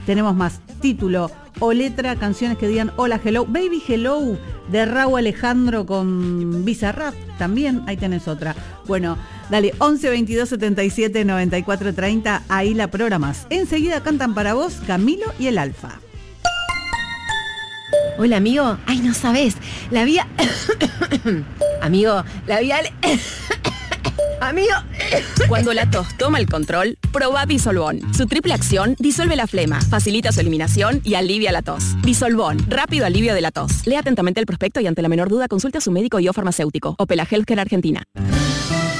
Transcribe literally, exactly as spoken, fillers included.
Tenemos más título o letra, canciones que digan hola, hello, baby hello, de Raúl Alejandro con Bizarrap, también, ahí tenés otra. Bueno, dale, once veintidós setenta y siete noventa y cuatro treinta, ahí la programas. Enseguida cantan para vos Camilo y el Alfa. Hola, amigo. Ay, no sabés. La vía... amigo, la vía... Amigo. Cuando la tos toma el control, probá Disolvón. Su triple acción disuelve la flema, facilita su eliminación y alivia la tos. Disolvón, rápido alivio de la tos. Lea atentamente el prospecto y ante la menor duda consulte a su médico y o farmacéutico. Opela Healthcare Argentina.